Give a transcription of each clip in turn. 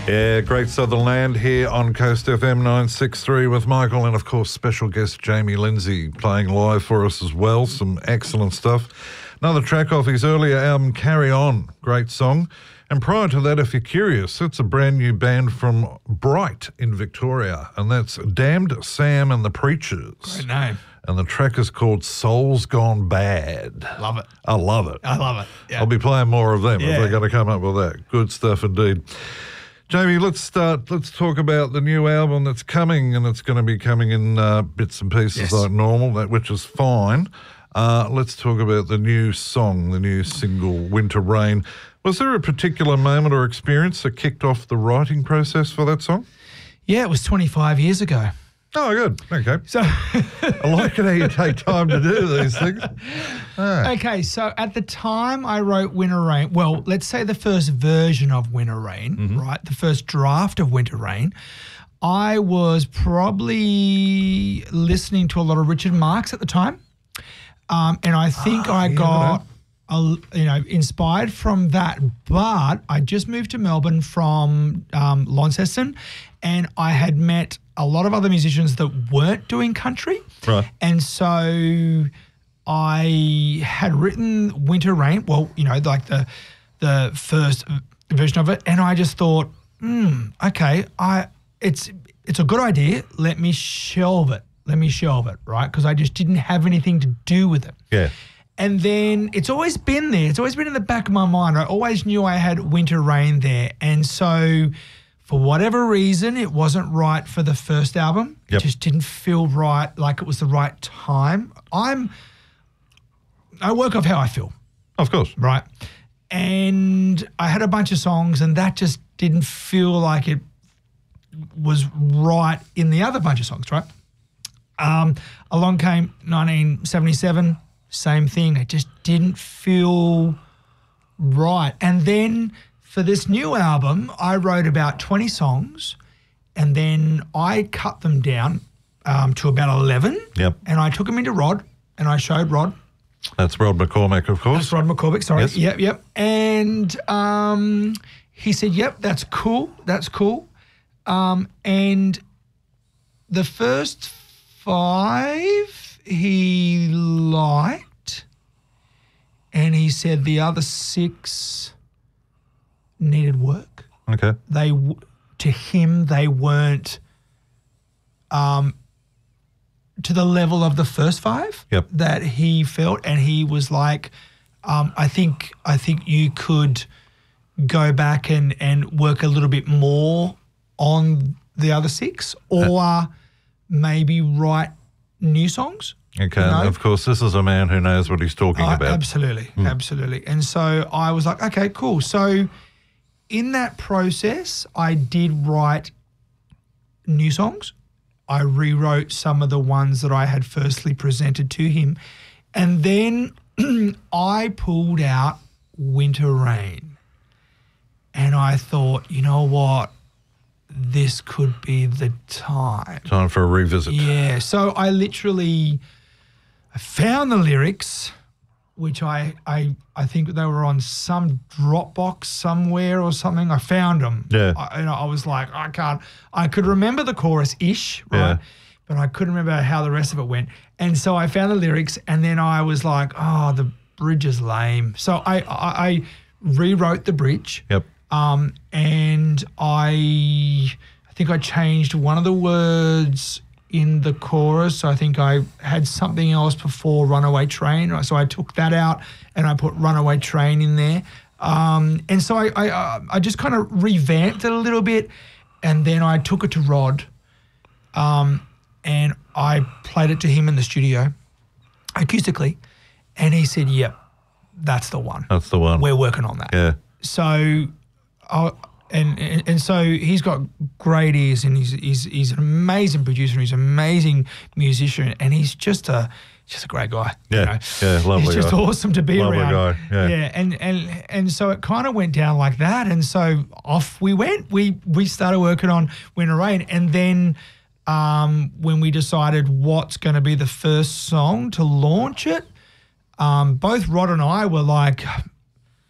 Yeah, Great Southern Land here on Coast FM 963 with Michael and, of course, special guest Jamie Lindsay playing live for us as well. Some excellent stuff. Another track off his earlier album, Carry On. Great song. And prior to that, if you're curious, it's a brand new band from Bright in Victoria, and that's Damned Sam and the Preachers. Great name. And the track is called Souls Gone Bad. Love it. I love it. I love it. Yeah. I'll be playing more of them if Yeah. they're going to come up with that. Good stuff indeed. Jamie, let's talk about the new album that's coming, and it's going to be coming in bits and pieces like normal, which is fine. Let's talk about the new song, the new single, Winter Rain. Was there a particular moment or experience that kicked off the writing process for that song? Yeah, it was 25 years ago. Oh, good. Okay. So, I like it how you take time to do these things. Okay, so at the time I wrote Winter Rain, well, let's say the first version of Winter Rain, right, the first draft of Winter Rain, I was probably listening to a lot of Richard Marx at the time, and I think I got inspired from that. But I just moved to Melbourne from Launceston, and I had met a lot of other musicians that weren't doing country. Right. And so I had written Winter Rain, like the first version of it, and I just thought, okay, it's a good idea. Let me shelve it, right? Because I just didn't have anything to do with it. Yeah. And then it's always been there. It's always been in the back of my mind. I always knew I had Winter Rain there. And so for whatever reason, it wasn't right for the first album. Yep. It just didn't feel right, like it was the right time. I work off how I feel. Of course. Right. And I had a bunch of songs, and that just didn't feel like it was right in the other bunch of songs, right? Along came 1977, same thing. It just didn't feel right. And then for this new album, I wrote about 20 songs, and then I cut them down to about 11. Yep. And I took them into Rod, and I showed Rod. That's Rod McCormack, of course. That's Rod McCormack, sorry. Yes. Yep. And he said, yep, that's cool. And the first 5 he liked, and he said the other 6 needed work. Okay. To him, they weren't to the level of the first 5 that he felt, and he was like, I think you could go back and work a little bit more on the other 6, or maybe write new songs. Okay, and of course, this is a man who knows what he's talking about. Absolutely. And so I was like, okay, cool. So in that process, I did write new songs. I rewrote some of the ones that I had firstly presented to him. And then I pulled out Winter Rain. And I thought, you know what? This could be the time. Time for a revisit. Yeah. So I found the lyrics, which I think they were on some Dropbox somewhere or something. I found them. Yeah. I was like, I could remember the chorus-ish, right? Yeah. But I couldn't remember how the rest of it went. And so I found the lyrics, and then I was like, oh, the bridge is lame. So I rewrote the bridge. Yep. And I think I changed one of the words in the chorus. So I think I had something else before Runaway Train. So I took that out and I put Runaway Train in there. And so I just kind of revamped it a little bit, and then I took it to Rod, and I played it to him in the studio acoustically, and he said, yep, that's the one. That's the one. We're working on that. Yeah. So, and so he's got great ears, and he's an amazing producer, and he's an amazing musician, and he's just a great guy. Yeah, yeah, lovely He's just guy. awesome to be Lovely around. guy, yeah. And so it kind of went down like that, and so off we went. We started working on Winter Rain, and then when we decided what's going to be the first song to launch it, both Rod and I were like,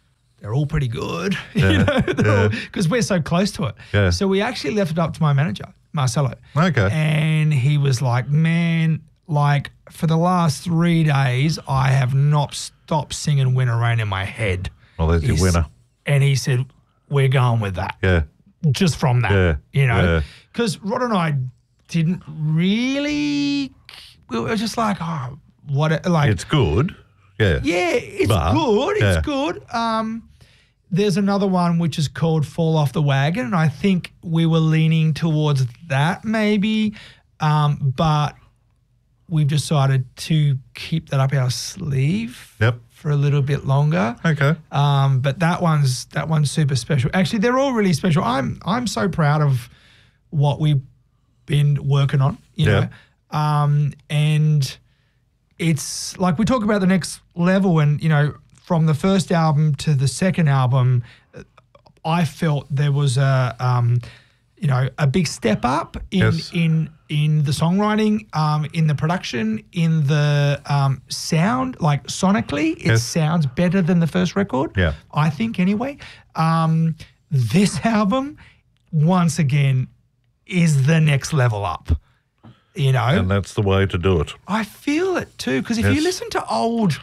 they're all pretty good, Yeah. because we're so close to it. Yeah. So we actually left it up to my manager, Marcelo. Okay. And he was like, man, like for the last 3 days, I have not stopped singing Winter Rain in my head. Well, there's your winner. And he said, we're going with that. Yeah. Just from that, Yeah. because Rod and I didn't really, we were just like, oh, what, like. It's good. Yeah. Yeah, it's But, good. yeah. It's good. There's another one which is called Fall Off the Wagon, and I think we were leaning towards that maybe, but we've decided to keep that up our sleeve Yep. for a little bit longer. Okay. But that one's super special. Actually, they're all really special. I'm so proud of what we've been working on, you know. And it's like we talk about the next level, and you know, from the first album to the second album, I felt there was a big step up in the songwriting, in the production, in the sound. Like sonically, it sounds better than the first record. Yeah. I think anyway. This album, once again, is the next level up. You know, And that's the way to do it. I feel it too, because if you listen to old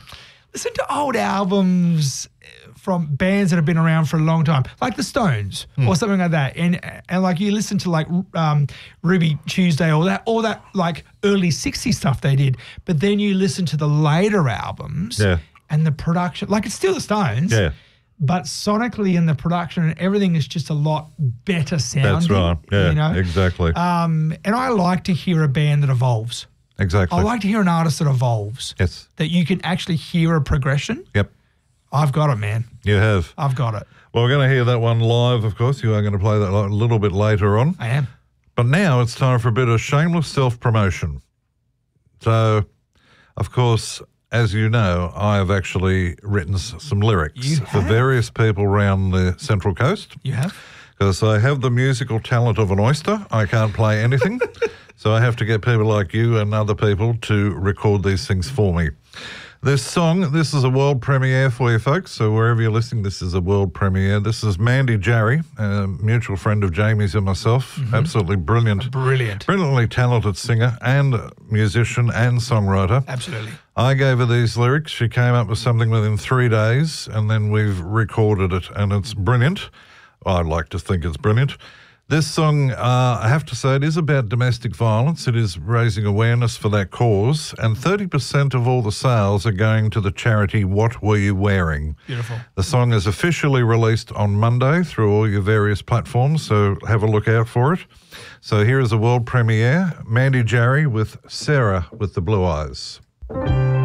albums from bands that have been around for a long time, like the Stones or something like that, and like you listen to like Ruby Tuesday, all that like early '60s stuff they did, but then you listen to the later albums, and the production, like it's still the Stones, but sonically in the production and everything is just a lot better sounding. That's right. Yeah, you know? exactly. And I like to hear a band that evolves. Exactly. I like to hear an artist that evolves. Yes. That you can actually hear a progression. Yep. I've got it, man. You have. I've got it. Well, we're going to hear that one live, of course. You are going to play that a little bit later on. I am. But now it's time for a bit of shameless self-promotion. So, of course, as you know, I have actually written some lyrics for various people around the Central Coast. You have? Because I have the musical talent of an oyster. I can't play anything. So I have to get people like you and other people to record these things for me. This song, this is a world premiere for you folks. So wherever you're listening, this is a world premiere. This is Mandy Jarry, a mutual friend of Jamie's and myself. Absolutely brilliant. Brilliantly talented singer and musician and songwriter. Absolutely. I gave her these lyrics. She came up with something within 3 days, and then we've recorded it, and it's brilliant. I'd like to think it's brilliant. This song, I have to say, it is about domestic violence. It is raising awareness for that cause, and 30% of all the sales are going to the charity What Were You Wearing? Beautiful. The song is officially released on Monday through all your various platforms, so have a look out for it. So here is a world premiere, Mandy Jarry with Sarah with the Blue Eyes.